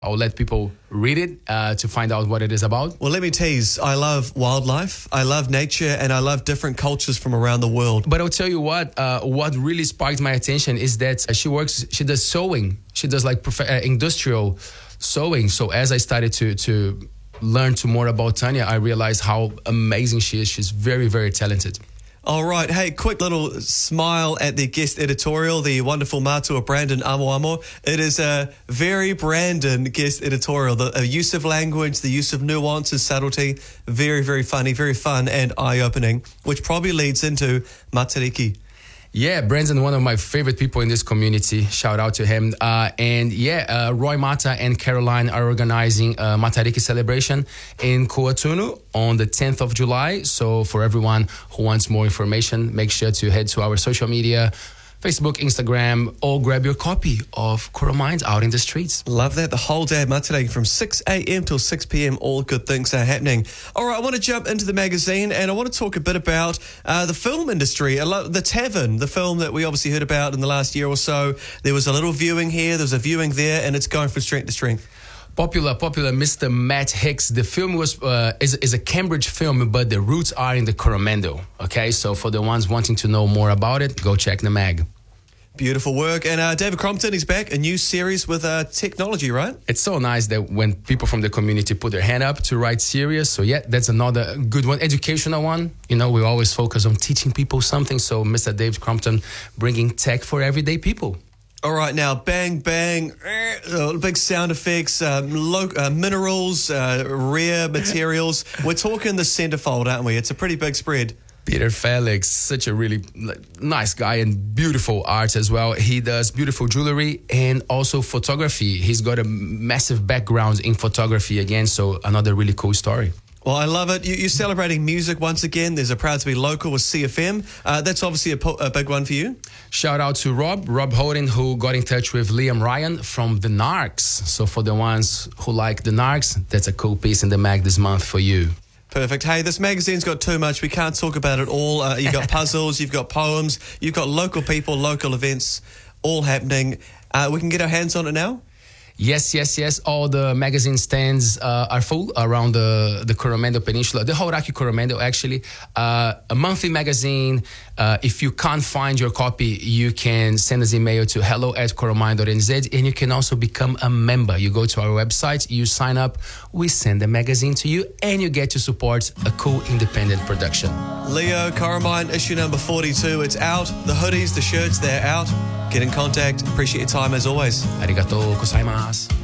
I'll let people read it to find out what it is about. Well, let me tease. I love wildlife, I love nature, and I love different cultures from around the world. But I'll tell you what really sparked my attention is that she does sewing. She does like industrial sewing. So as I started to learn more about Tanya, I realized how amazing she is. She's very, very talented. All right. Hey, quick little smile at the guest editorial, the wonderful Matua Brandon Amo. It is a very Brandon guest editorial. The use of language, the use of nuance and subtlety, very, very funny, very fun and eye-opening, which probably leads into Matariki. Yeah, Brandon, one of my favorite people in this community. Shout out to him. Roy Mata and Caroline are organizing a Matariki celebration in Kuatunu on the 10th of July. So for everyone who wants more information, make sure to head to our social media, Facebook, Instagram, or grab your copy of Kura Minds out in the streets. Love that. The whole day at Matariki from 6 a.m. till 6 p.m. All good things are happening. All right, I want to jump into the magazine and I want to talk a bit about the film industry. The Tavern, the film that we obviously heard about in the last year or so. There was a little viewing here, there's a viewing there, and it's going from strength to strength. Popular Mr. Matt Hicks. The film is a Cambridge film, but the roots are in the Coromandel. Okay, so for the ones wanting to know more about it, go check the mag. Beautiful work. And David Crompton is back, a new series with technology, right? It's so nice that when people from the community put their hand up to write series. So yeah, that's another good one, educational one. You know, we always focus on teaching people something. So Mr. David Crompton bringing tech for everyday people. All right, now, bang, bang, big sound effects, minerals, rare materials. We're talking the centerfold, aren't we? It's a pretty big spread. Peter Felix, such a really nice guy and beautiful art as well. He does beautiful jewelry and also photography. He's got a massive background in photography again, so another really cool story. Well, I love it. You're celebrating music once again. There's a Proud to be Local with CFM. That's obviously a big one for you. Shout out to Rob Holden, who got in touch with Liam Ryan from the Narcs. So for the ones who like the Narcs, that's a cool piece in the mag this month for you. Perfect. Hey, this magazine's got too much. We can't talk about it all. You've got puzzles, you've got poems, you've got local people, local events, all happening. We can get our hands on it now? Yes. All the magazine stands are full around the Coromandel Peninsula, the Hauraki Coromandel, actually. A monthly magazine. If you can't find your copy, you can send us an email to hello@coromine.nz, and you can also become a member. You go to our website, you sign up, we send the magazine to you, and you get to support a cool independent production. Leo, Coromine, issue number 42. It's out. The hoodies, the shirts, they're out. Get in contact. Appreciate your time as always. Arigatou gozaimasu.